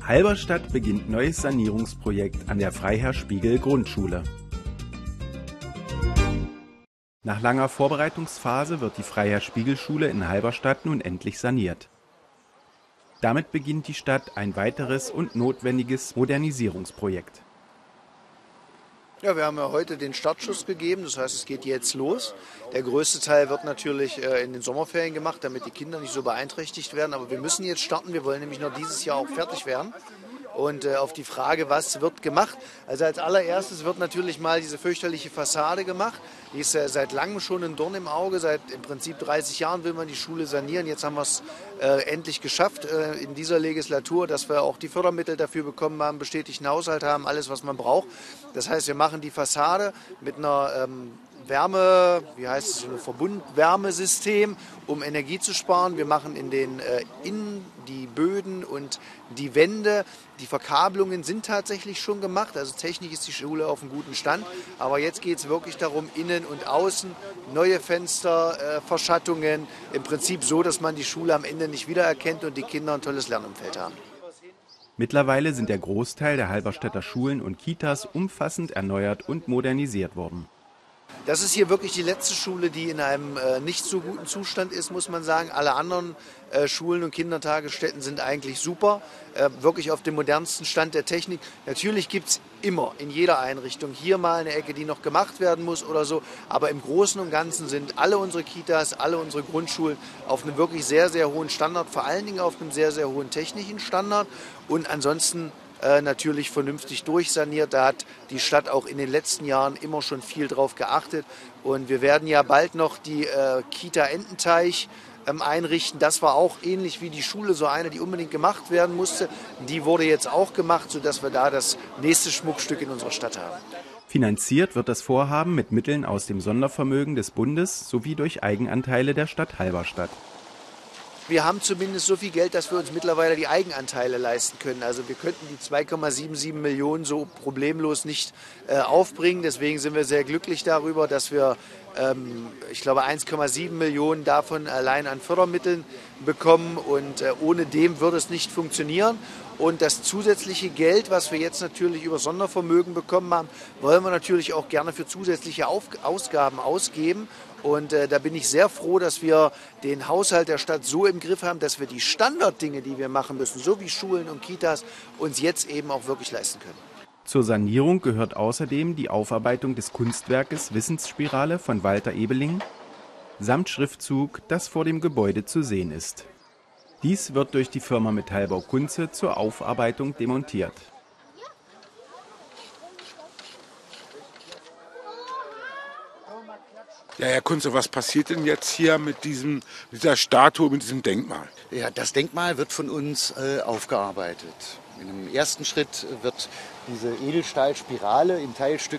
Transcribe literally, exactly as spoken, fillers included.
Halberstadt beginnt neues Sanierungsprojekt an der Freiherr-Spiegel-Grundschule. Nach langer Vorbereitungsphase wird die Freiherr-Spiegel-Schule in Halberstadt nun endlich saniert. Damit beginnt die Stadt ein weiteres und notwendiges Modernisierungsprojekt. Ja, wir haben ja heute den Startschuss gegeben, das heißt, es geht jetzt los. Der größte Teil wird natürlich äh, in den Sommerferien gemacht, damit die Kinder nicht so beeinträchtigt werden. Aber wir müssen jetzt starten, wir wollen nämlich noch dieses Jahr auch fertig werden. Und äh, auf die Frage, was wird gemacht? Also als allererstes wird natürlich mal diese fürchterliche Fassade gemacht. Die ist ja seit langem schon ein Dorn im Auge. Seit im Prinzip dreißig Jahren will man die Schule sanieren. Jetzt haben wir es äh, endlich geschafft äh, in dieser Legislatur, dass wir auch die Fördermittel dafür bekommen haben, bestätigten Haushalt haben, alles, was man braucht. Das heißt, wir machen die Fassade mit einer ähm, Wärme, wie heißt es, ein Verbundwärmesystem, um Energie zu sparen. Wir machen in den äh, Innen die Böden und die Wände. Die Verkabelungen sind tatsächlich schon gemacht, also technisch ist die Schule auf einem guten Stand. Aber jetzt geht es wirklich darum, innen und außen, neue Fenster, äh, Verschattungen, im Prinzip so, dass man die Schule am Ende nicht wiedererkennt und die Kinder ein tolles Lernumfeld haben. Mittlerweile sind der Großteil der Halberstädter Schulen und Kitas umfassend erneuert und modernisiert worden. Das ist hier wirklich die letzte Schule, die in einem äh, nicht so guten Zustand ist, muss man sagen. Alle anderen äh, Schulen und Kindertagesstätten sind eigentlich super, äh, wirklich auf dem modernsten Stand der Technik. Natürlich gibt es immer in jeder Einrichtung hier mal eine Ecke, die noch gemacht werden muss oder so. Aber im Großen und Ganzen sind alle unsere Kitas, alle unsere Grundschulen auf einem wirklich sehr, sehr hohen Standard, vor allen Dingen auf einem sehr, sehr hohen technischen Standard. Und ansonsten Äh, natürlich vernünftig durchsaniert. Da hat die Stadt auch in den letzten Jahren immer schon viel drauf geachtet. Und wir werden ja bald noch die äh, Kita Ententeich ähm, einrichten. Das war auch ähnlich wie die Schule, so eine, die unbedingt gemacht werden musste. Die wurde jetzt auch gemacht, sodass wir da das nächste Schmuckstück in unserer Stadt haben. Finanziert wird das Vorhaben mit Mitteln aus dem Sondervermögen des Bundes sowie durch Eigenanteile der Stadt Halberstadt. Wir haben zumindest so viel Geld, dass wir uns mittlerweile die Eigenanteile leisten können. Also wir könnten die zwei Komma siebenundsiebzig Millionen so problemlos nicht äh, aufbringen. Deswegen sind wir sehr glücklich darüber, dass wir, ähm, ich glaube, eins Komma sieben Millionen davon allein an Fördermitteln bekommen. Und äh, ohne dem würde es nicht funktionieren. Und das zusätzliche Geld, was wir jetzt natürlich über Sondervermögen bekommen haben, wollen wir natürlich auch gerne für zusätzliche Auf- Ausgaben ausgeben. Und äh, da bin ich sehr froh, dass wir den Haushalt der Stadt so im Griff haben, dass wir die Standarddinge, die wir machen müssen, so wie Schulen und Kitas, uns jetzt eben auch wirklich leisten können. Zur Sanierung gehört außerdem die Aufarbeitung des Kunstwerkes Wissensspirale von Walter Ebeling samt Schriftzug, das vor dem Gebäude zu sehen ist. Dies wird durch die Firma Metallbau Kunze zur Aufarbeitung demontiert. Ja, Herr Kunze, was passiert denn jetzt hier mit diesem, dieser Statue, mit diesem Denkmal? Ja, das Denkmal wird von uns äh, aufgearbeitet. In einem ersten Schritt wird diese Edelstahlspirale in Teilstücken